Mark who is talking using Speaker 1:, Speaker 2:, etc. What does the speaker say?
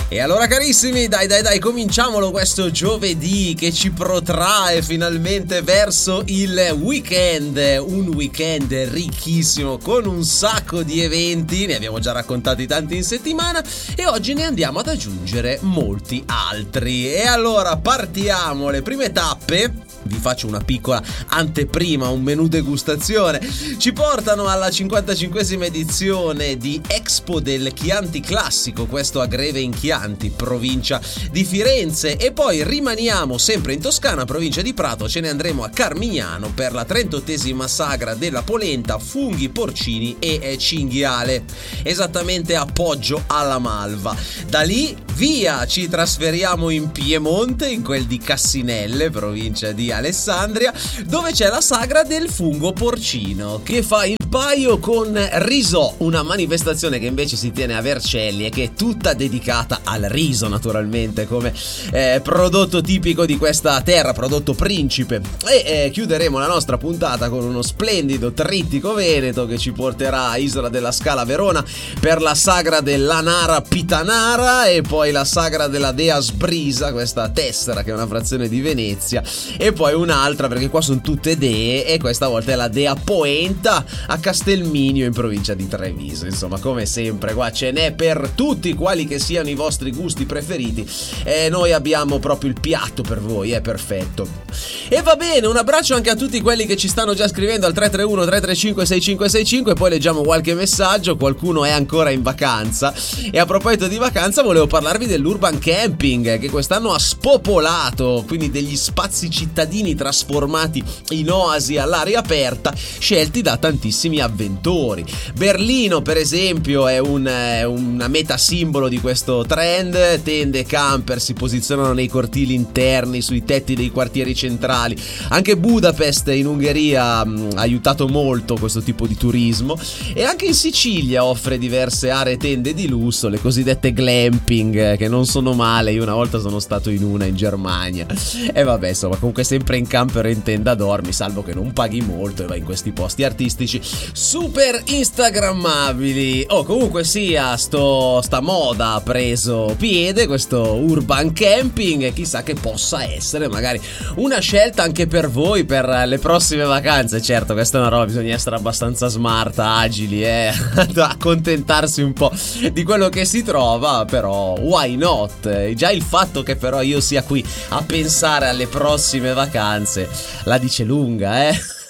Speaker 1: E allora carissimi, dai, cominciamolo questo giovedì che ci protrae finalmente verso il weekend. Un weekend ricchissimo con un sacco di eventi, ne abbiamo già raccontati tanti in settimana e oggi ne andiamo ad aggiungere molti altri. E allora partiamo, le prime tappe. Vi faccio una piccola anteprima, un menù degustazione. Ci portano alla 55esima edizione di Expo del Chianti Classico, questo a Greve in Chianti, provincia di Firenze. E poi rimaniamo sempre in Toscana, provincia di Prato, ce ne andremo a Carmignano per la 38esima sagra della polenta, funghi, porcini e cinghiale, esattamente a Poggio alla Malva. Da lì via ci trasferiamo in Piemonte, in quel di Cassinelle, provincia di Alessandria, dove c'è la sagra del fungo porcino che fa il paio con Risò, una manifestazione che invece si tiene a Vercelli e che è tutta dedicata al riso, naturalmente, come prodotto tipico di questa terra, prodotto principe. E chiuderemo la nostra puntata con uno splendido trittico veneto che ci porterà a Isola della Scala Verona per la sagra dell'Anara Pitanara e poi la sagra della Dea Sbrisa, questa tessera che è una frazione di Venezia, e poi un'altra, perché qua sono tutte dee, e questa volta è la Dea Poenta a Castelminio in provincia di Treviso. Insomma, come sempre qua ce n'è per tutti, quali che siano i vostri gusti preferiti, e noi abbiamo proprio il piatto per voi, è perfetto. E va bene, un abbraccio anche a tutti quelli che ci stanno già scrivendo al 331 335 6565, poi leggiamo qualche messaggio, qualcuno è ancora in vacanza. E a proposito di vacanza volevo parlarvi dell'urban camping che quest'anno ha spopolato, quindi degli spazi cittadini trasformati in oasi all'aria aperta, scelti da tantissimi avventori. Berlino, per esempio, è una meta simbolo di questo trend. Tende e camper si posizionano nei cortili interni, sui tetti dei quartieri centrali. Anche Budapest in Ungheria ha aiutato molto questo tipo di turismo, e anche in Sicilia offre diverse aree tende di lusso, le cosiddette glamping, che non sono male. Io una volta sono stato in una in Germania e vabbè, insomma, comunque sempre in camper o in tenda dormi, salvo che non paghi molto e vai in questi posti artistici super instagrammabili. Comunque sia, sta moda ha preso piede, questo urban camping, e chissà che possa essere magari una scelta anche per voi per le prossime vacanze. Certo, questa è una roba, bisogna essere abbastanza smart, agili, accontentarsi un po' di quello che si trova, però why not? Già il fatto che però io sia qui a pensare alle prossime vacanze la dice lunga,